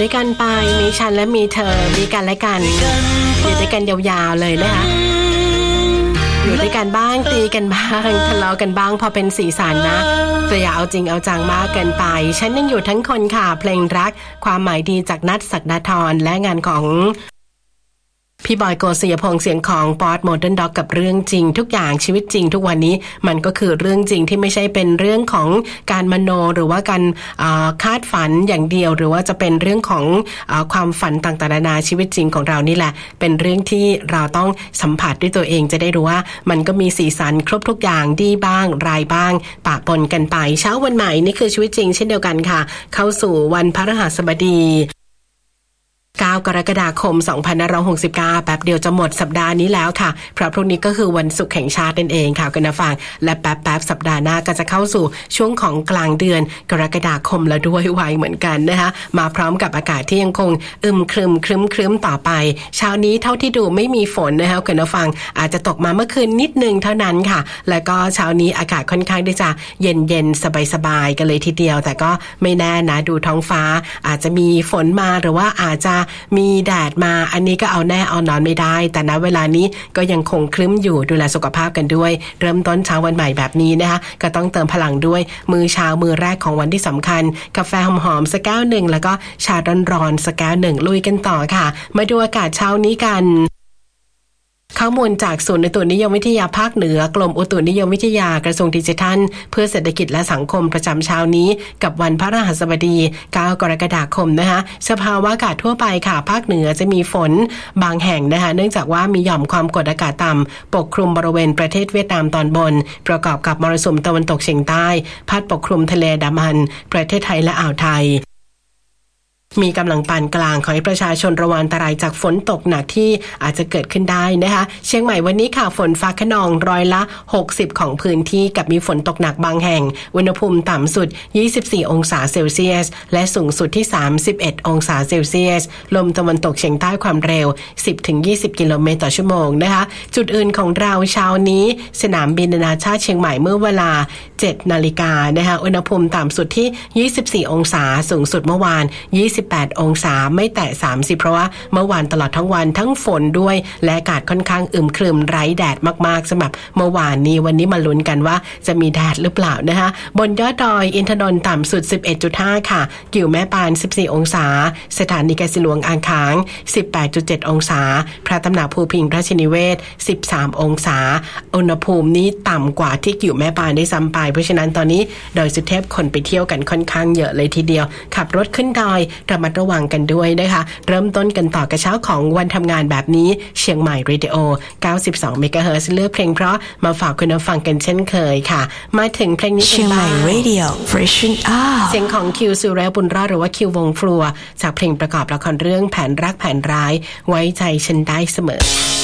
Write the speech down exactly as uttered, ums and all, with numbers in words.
ด้วยกันไปมีฉันและมีเธอมีกันและกันอยู่ด้วยกันยาวๆเลยนะคะอยู่ด้วยกันบ้างตีกันบ้างทะเลาะกันบ้างพอเป็นสีสันนะแต่อย่าเอาจริงเอาจังมากเกินไปฉันยังอยู่ทั้งคนค่ะเพลงรักความหมายดีจากนัทศักดาธรและงานของพี่บอยโกศิยพงษ์เสียงของป๊อตโมเดิร์นด็อกกับเรื่องจริงทุกอย่างชีวิตจริงทุกวันนี้มันก็คือเรื่องจริงที่ไม่ใช่เป็นเรื่องของการมโนหรือว่าการคาดฝันอย่างเดียวหรือว่าจะเป็นเรื่องของความฝันต่างๆนานาชีวิตจริงของเรานี่แหละเป็นเรื่องที่เราต้องสัมผัสด้วยตัวเองจะได้รู้ว่ามันก็มีสีสันครบทุกอย่างดีบ้างร้ายบ้างปะปนกันไปเช้าวันใหม่นี่คือชีวิตจริงเช่นเดียวกันค่ะเข้าสู่วันพฤหัสบดีเก้ากรกฎาคมสองพันห้าร้อยหกสิบเก้าแป๊บเดียวจะหมดสัปดาห์นี้แล้วค่ะเพราะพรุ่งนี้ก็คือวันศุกร์แห่งชาตินั่นเองค่ะคุณผู้ฟังและแป๊บๆสัปดาห์หน้าก็จะเข้าสู่ช่วงของกลางเดือนกรกฎาคมแล้วด้วยไวเหมือนกันนะคะมาพร้อมกับอากาศที่ยังคงอึมครึมครึ้มครึ้มต่อไปเช้านี้เท่าที่ดูไม่มีฝนนะคะคุณผู้ฟังอาจจะตกมาเมื่อคืนนิดนึงเท่านั้นค่ะแล้วก็เช้านี้อากาศค่อนข้างที่จะเย็นๆสบายๆกันเลยทีเดียวแต่ก็ไม่แน่นะดูท้องฟ้าอาจจะมีฝนมาหรือว่าอาจจะมีแดดมาอันนี้ก็เอาแน่เอานอนไม่ได้แต่ณเวลานี้ก็ยังคงครึ้มอยู่ดูแลสุขภาพกันด้วยเริ่มต้นเช้าวันใหม่แบบนี้นะคะก็ต้องเติมพลังด้วยมื้อเช้ามื้อแรกของวันที่สำคัญกาแฟหอมๆสักแก้วหนึ่งแล้วก็ชาร้อนๆสักแก้วหนึ่งลุยกันต่อค่ะมาดูอากาศเช้านี้กันข้อมูลจากศูนย์อุตุนิยมวิทยาภาคเหนือกรมอุตุนิยมวิทยากระทรวงดิจิทัลเพื่อเศรษฐกิจและสังคมประจำเช้านี้กับวันพฤหัสบดีเก้ากรกฎาคมนะคะสภาวะอากาศทั่วไปค่ะภาคเหนือจะมีฝนบางแห่งนะคะเนื่องจากว่ามีหย่อมความกดอากาศต่ำปกคลุมบริเวณประเทศเวียดนามตอนบนประกอบกับมรสุมตะวันตกเฉียงใต้พัดปกคลุมทะเลอันดามันประเทศไทยและอ่าวไทยมีกำลังปานกลางขอให้ประชาชนระวังอันตรายจากฝนตกหนักที่อาจจะเกิดขึ้นได้นะคะเชียงใหม่วันนี้ค่ะฝนฟ้าคะนองร้อยละหกสิบของพื้นที่กับมีฝนตกหนักบางแห่งอุณหภูมิต่ำสุดยี่สิบสี่องศาเซลเซียสและสูงสุดที่สามสิบเอ็ดองศาเซลเซียสลมตะวันตกเฉียงใต้ความเร็ว สิบถึงยี่สิบ กิโลเมตรต่อชั่วโมงนะคะจุดอื่นของเราเช้านี้สนามบินนานาชาติเชียงใหม่เมื่อเวลา เจ็ดนาฬิกานะคะอุณหภูมิต่ำสุดที่ยี่สิบสี่องศาสูงสุดเมื่อวานยี่สิบแปดองศาไม่แตะสามสิบเพราะว่าเมื่อวานตลอดทั้งวันทั้งฝนด้วยและอากาศค่อนข้างอึมครึมไร้แดดมากๆสำหรับเมื่อวานนี้วันนี้มาลุ้นกันว่าจะมีแดดหรือเปล่านะคะบนยอดดอยอินทนนท์ต่ำสุด สิบเอ็ดจุดห้า ค่ะกิ่วแม่ปานสิบสี่องศาสถานีกสิหลวงอ่างขาง สิบแปดจุดเจ็ด องศาพระตำหนักภูพิงค์ราชนิเวศสิบสามองศาอุณหภูมินี้ต่ำกว่าที่กิ่วแม่ปานได้ซ้ำไปเพราะฉะนั้นตอนนี้ดอยสุเทพคนไปเที่ยวกันค่อนข้างเยอะเลยทีเดียวขับรถขึ้นดอยระมัดระวังกันด้วยนะคะเริ่มต้นกันต่อกับเช้าของวันทำงานแบบนี้เชียงใหม่เรดิโอ เก้าสิบสอง เมกะเฮิรตซ์เลือกเพลงเพราะมาฝากคุณผู้ฟังกันเช่นเคยค่ะมาถึงเพลงนี้กันบ้างเชียงใหม่เรดิโอ Freshen Up เสียงของคิวสุเรศบุญรอดหรือว่าคิววงฟลัวจากเพลงประกอบละครเรื่องแผนรักแผนร้ายไว้ใจฉันได้เสมอ